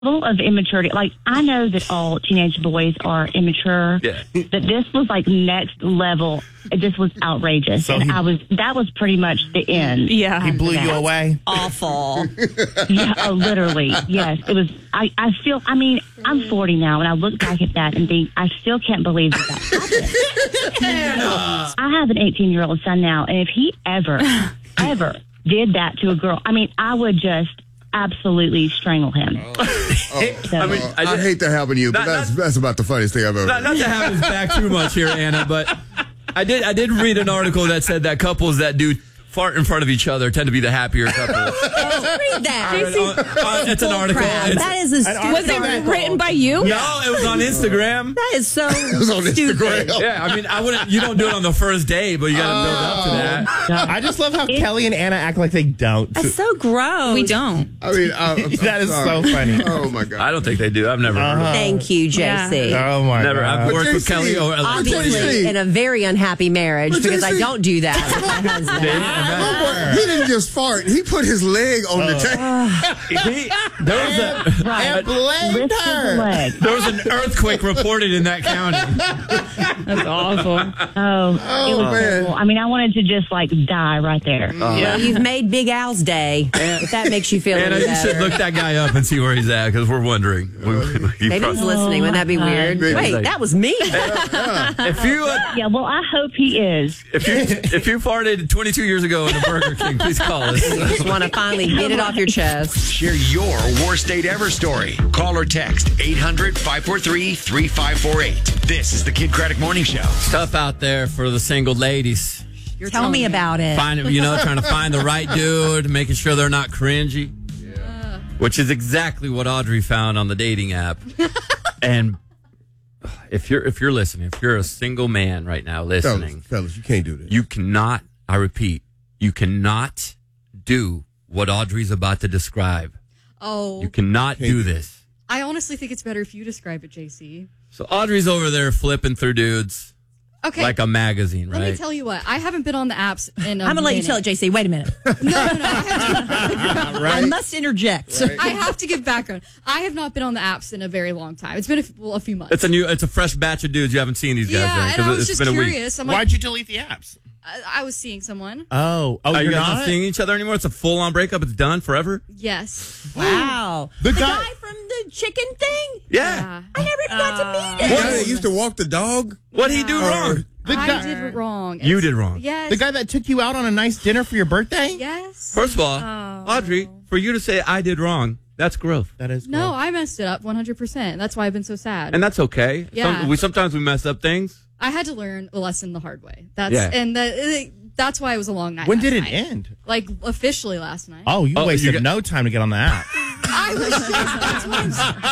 level of immaturity. Like, I know that all teenage boys are immature. Yeah. But this was like next level. This was outrageous. So and that was pretty much the end. Yeah. He blew you away? Awful. Yeah, literally. Yes. It was, I feel, I mean, I'm 40 now, and I look back at that and think, I still can't believe that happened. I have an 18-year-old son now, and if he ever did that to a girl, I mean, I would just absolutely strangle him. So, I mean, I hate to happen to you, but that's about the funniest thing I've ever heard. Not to have us back too much here, Anna, but I did read an article that said that couples that do fart in front of each other tend to be the happier couples. Read that. It's an article. That is a Was it written by you? No, it was on Instagram. That is so It was on stupid. Instagram. Yeah, I mean, I wouldn't. You don't do it on the first day, but you got to build up to that. I just love how Kelly and Anna act like they don't. That's so gross. We don't. I mean, That is so funny. Oh, my God. I don't think they do. I've never heard of it. Thank you, JC. Oh, my Never. God. I've worked with JC, Kelly over at least 20 years. Obviously, in a very unhappy marriage But because I JC don't do that with my husband. He didn't just fart. He put his leg on the table. There was a And blamed lift his her. leg. there was an earthquake reported in that county. That's awful. Oh, it was man. horrible. I mean, I wanted to just like die right there. Well, you've made Big Al's day. If that makes you feel Anna, any you should better. look that guy up and see where he's at because we're wondering. Maybe he's listening. Wouldn't that be weird? Maybe. Wait, that was me. If you Yeah, well, I hope he is. if you farted 22 years ago in a Burger King, please call us. Just want to finally get it off your chest. Share your worst date ever story. Call or text 800-543-3548. This is the Kid Craddock Morning Show. It's tough out there for the single ladies. Tell me about it. Trying to find the right dude, making sure they're not cringy. Yeah. Which is exactly what Audrey found on the dating app. And if you're listening, if you're a single man right now listening, Fellas, you can't do this. you cannot, I repeat, you cannot do what Audrey's about to describe. Oh, You cannot do this. I honestly think it's better if you describe it, JC. So Audrey's over there flipping through dudes Okay. like a magazine, right? Let me tell you what. I haven't been on the apps in a I'm going to let you minute. tell it, JC. Wait a minute. No. I I must interject. have to give background. I have not been on the apps in a very long time. It's been a few months. It's a fresh batch of dudes. You haven't seen these guys, yeah, right? and I was it's just been a week. curious. I'm like, Why'd you delete the apps? I was seeing someone. Oh, Are you you're guys not not? seeing each other anymore? It's a full-on breakup. It's done forever. Yes. Wow. The The guy- guy from the chicken thing? Yeah. I never even got to meet The him. guy that used to walk the dog? What'd he do wrong? The I guy, did it wrong. You did wrong. Yes. the guy that took you out on a nice dinner for your birthday? Yes. First of all, Audrey, for you to say I did wrong, that's growth. That is No, cool. I messed it up 100%. That's why I've been so sad. And that's okay. Yeah. Sometimes we mess up things. I had to learn a lesson the hard way. That's Yeah. and that's why it was a long night. When last did it night. end? Like officially last night. Oh, you Oh, wasted you got- no time to get on the app. I was just, that's what I'm saying.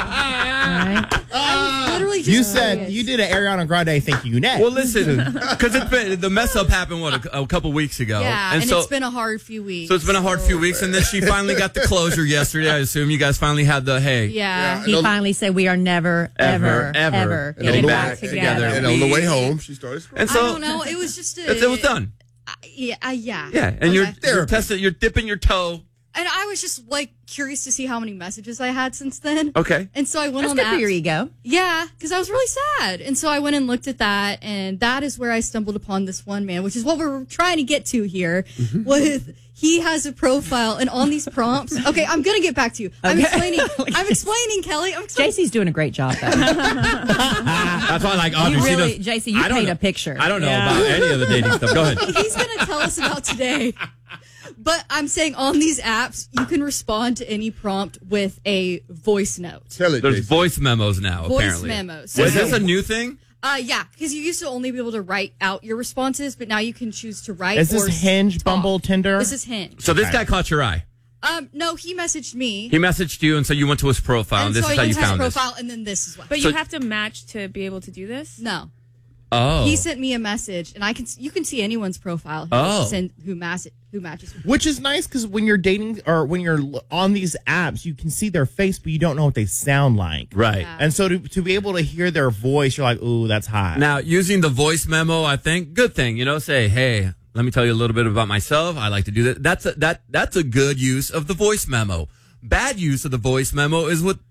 I was literally just You said curious. you did an Ariana Grande thank you next. Well, listen, because the mess up happened, a couple weeks ago. Yeah, and so, it's been a hard few weeks. so it's been a hard few weeks, and then she finally got the closure yesterday. I assume you guys finally had the, hey. Yeah. He finally said we are never, ever getting getting back back together. And on the way home, she started And I so don't know. It was just it was done. Yeah. Yeah, and Okay. you're testing, you're dipping your toe. And I was just like curious to see how many messages I had since then. Okay. And so I went That's on good the for your apps. ego. Yeah, because I was really sad. And so I went and looked at that, and that is where I stumbled upon this one man, which is what we're trying to get to here. With he has a profile, and on these prompts. Okay, I'm gonna get back to you. I'm explaining, Kelly. I'm explaining. JC's doing a great job, though. That's why I like Audrey. You She really, does, JC, you I don't paint know- a picture. I don't know about any of the dating stuff. Go ahead. He's gonna tell us about today. But I'm saying on these apps, you can respond to any prompt with a voice note. Tell it, There's Jason. voice memos now, Voice apparently. memos. Was this a new thing? Yeah, because you used to only be able to write out your responses, but now you can choose to write. Is or this Hinge, talk. Bumble, Tinder? This is Hinge. So this guy caught your eye. No, he messaged me. He messaged you, and so you went to his profile, and this so is how I you used his found this. profile, and then this is what. But So- you have to match to be able to do this? No, Oh. he sent me a message, and you can see anyone's profile. Who matches. Which is nice because when you're dating or when you're on these apps, you can see their face, but you don't know what they sound like. Right. Yeah. And so to be able to hear their voice, you're like, ooh, that's hot. Now, using the voice memo, I think, good thing, say, hey, let me tell you a little bit about myself. I like to do that. That's a good use of the voice memo. bad use of the voice memo is with